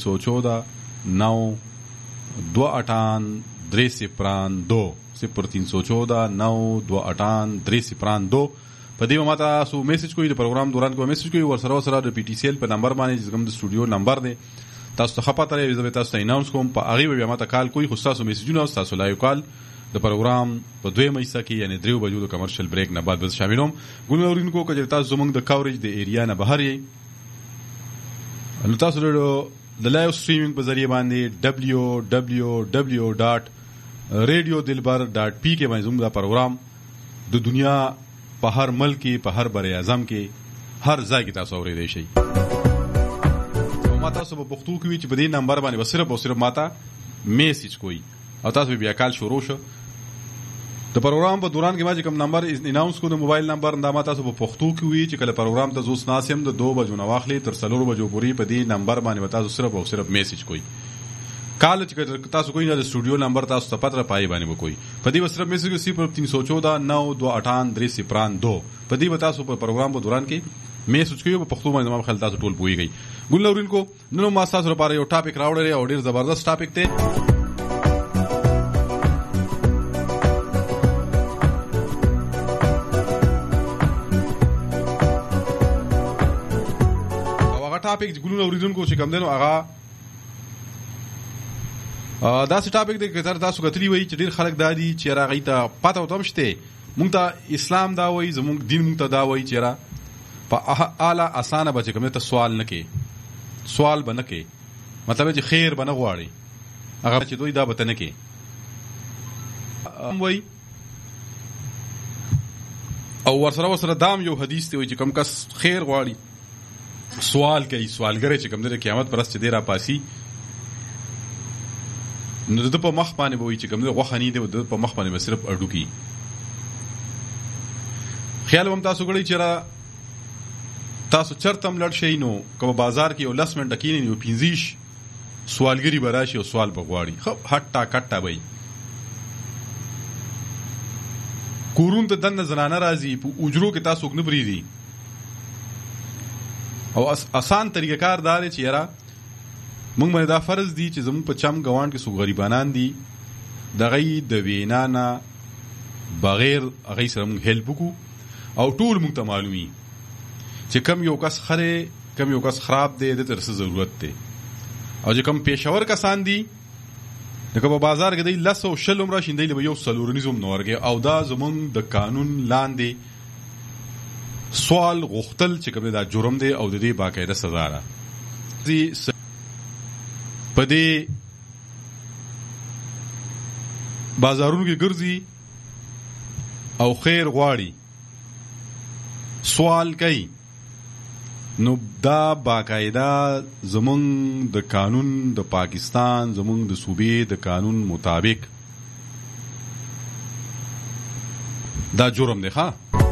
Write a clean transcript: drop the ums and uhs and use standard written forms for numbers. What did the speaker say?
314 9 2 302 0314 9 2 302 په دې ما تاسو میسج کوئ د پروګرام دوران کو میسج کوئ ورسره سره د پی ټی سی ایل په نمبر باندې چې کوم د سټوډیو نمبر دی تاسو ته خپاته لري زه تاسو ته اناونس کوم په هغه بیا ما ته کال کوئ خو تاسو میسجونه تاسو لایو کال د پروګرام په 2 مېسا کې یعنی 3 بجو د کمرشل بریک نه بعد به شاملوم ګونو اورینکو کجه تاسو زمونږ د کاورج د ایریا نه بهر یې نو تاسو د لایو سټریمینګ په ذریعہ باندې www.radiodilbar.p کې باندې زموږ دا پروګرام د دنیا په هر ملک کې په هر بر اعظم کې هر ځای کې تاسو اورېدئ شئ او ما تاسو په پښتو کې چې په دې نمبر باندې به صرف او صرف ماته میسج کوئ او تاسو بیا کال شروع شو د پروګرام په دوران کې ما چې کوم نمبر اناونس کو د موبایل نمبر دا ما تاسو په پښتو کې وی چې کله پروګرام ته زوس ناسم د 2 بجو نه واخلي تر 4 بجو پورې په دې نمبر باندې تاسو صرف او صرف میسج کوئ کال چې تاسو کوئ نه د سټوډیو نمبر تاسو ته پتر پای باندې وکوي په دې صرف میسج کوئ 314 9 2 302 په دې تاسو په پروګرام په دوران کې میسج کوئ په پښتو باندې ما خل تاسو ټول پويږئ ګل لورینکو نو ما تاسو لپاره یو ټاپک راوړی او ډیر زبردست ټاپک دی ټاپک ګلونو اوریدونکو چې کوم دنو هغه دا څه ټاپک دی چې تاسو غتلی وای چې ډیر خلک دادي چې راغی ته پته وته مشته مونږ ته اسلام دا وای زموږ دین مونږ ته دا وای چې را په اعلی اسانه بچ کوم ته سوال نه کې سوال بنه کې مطلب چې خیر بنه غواړي هغه چې دوی دا بته نه کې وای او ورسره دام یو حدیث دی چې کوم کس خیر غواړي سوال کوي سوالګر چې کوم د قیامت پرست چې ډیر پاسي نو د په مخ باندې وای چې کوم د غوخنی دی د په مخ باندې صرف اډو کی خیال هم تاسو غړي چې را تاسو چرتم لړ شي نو کوم بازار کې یو لس منټه کینې یو 15 سوالګری براشي او سوال بغواړي خو هټا کټا وای کورون ته دنه زنانه راځي په اجرو کې تاسو نه بریدي او آسان طریقه کار دار چې یاره موږ باندې دا فرض دی چې زموږ په چم ګوان کې سو غریبانان دي دغه د وینا نه بغیر هغه سره موږ هیلپ وکړو او ټول موږ ته معلومي چې کم یو کس خره کم یو کس خراب دی د تر څه ضرورت دی او چې کم پېښور کسان دي دغه په بازار کې دی لاسو شلم را شیندې له یو سلورنیزم نورګه او دا زموږ د قانون لاندې سوال غختل چې کوم دا جرم دی او د دې باقاعده سزا ده په دې بازارونو کې ګرځي او خیر غواړي سوال کوي نو دا باقاعده زمونږ د قانون د پاکستان زمونږ د صوبې د قانون مطابق دا جرم دی ښا